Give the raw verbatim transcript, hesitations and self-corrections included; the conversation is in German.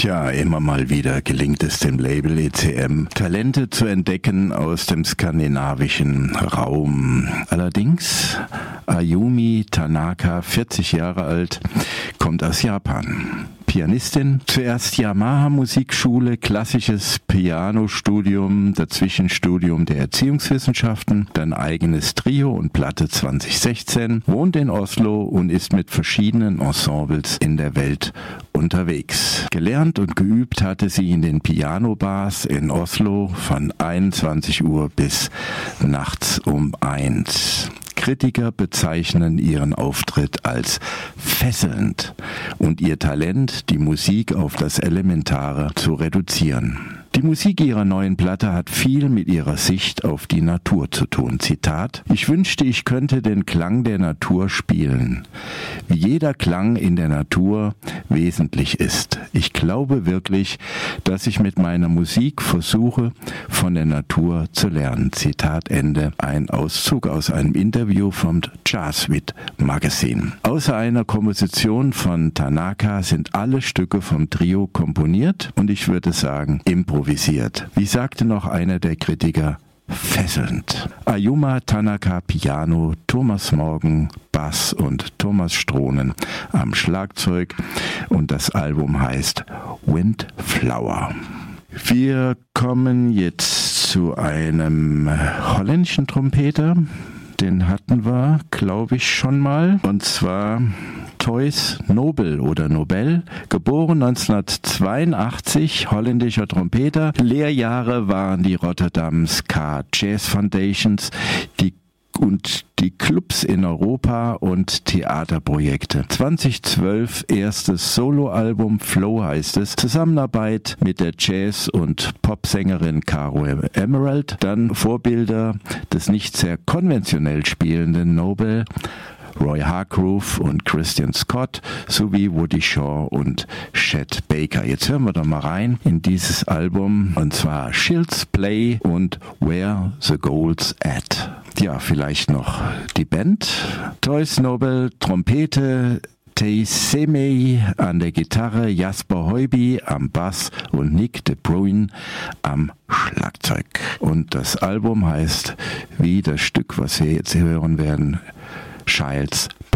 Tja, immer mal wieder gelingt es dem Label E C M, Talente zu entdecken aus dem skandinavischen Raum. Allerdings, Ayumi Tanaka, vierzig Jahre alt, kommt aus Japan. Pianistin, zuerst Yamaha Musikschule, klassisches Pianostudium, dazwischen Studium der Erziehungswissenschaften, dann eigenes Trio und Platte zwanzig sechzehn, wohnt in Oslo und ist mit verschiedenen Ensembles in der Welt unterwegs. Gelernt und geübt hatte sie in den Piano-Bars in Oslo von einundzwanzig Uhr bis nachts um eins. Kritiker bezeichnen ihren Auftritt als fesselnd und ihr Talent, die Musik auf das Elementare zu reduzieren. Die Musik ihrer neuen Platte hat viel mit ihrer Sicht auf die Natur zu tun. Zitat: Ich wünschte, ich könnte den Klang der Natur spielen, wie jeder Klang in der Natur wesentlich ist. Ich glaube wirklich, dass ich mit meiner Musik versuche, von der Natur zu lernen. Zitat Ende. Ein Auszug aus einem Interview vom Jazzwit Magazine. Außer einer Komposition von Tanaka sind alle Stücke vom Trio komponiert und ich würde sagen improvisiert. Wie sagte noch einer der Kritiker, fesselnd. Ayumi Tanaka Piano, Thomas Morgan Bass und Thomas Strohnen am Schlagzeug und das Album heißt Windflower. Wir kommen jetzt zu einem holländischen Trompeter, den hatten wir, glaube ich, schon mal, und zwar Theus Nobel oder Nobel, geboren neunzehnhundertzweiundachtzig, holländischer Trompeter. Lehrjahre waren die Rotterdam Ska Jazz Foundations, die und die Clubs in Europa und Theaterprojekte. zweitausendzwölf erstes Soloalbum, Flow heißt es, Zusammenarbeit mit der Jazz- und Popsängerin Caro Emerald, dann Vorbilder des nicht sehr konventionell spielenden Nobel, Roy Hargrove und Christian Scott sowie Woody Shaw und Chet Baker. Jetzt hören wir doch mal rein in dieses Album, und zwar Child's Play und Where the Gold's At. Ja, vielleicht noch die Band. Theus Nobel, Trompete, Teiseme an der Gitarre, Jasper Heuby am Bass und Nick de Bruyn am Schlagzeug. Und das Album heißt, wie das Stück, was wir jetzt hören werden, Child's